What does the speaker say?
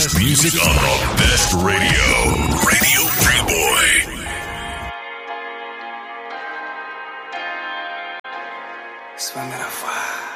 best music on the best radio. Radio Playboy. Sois la voix.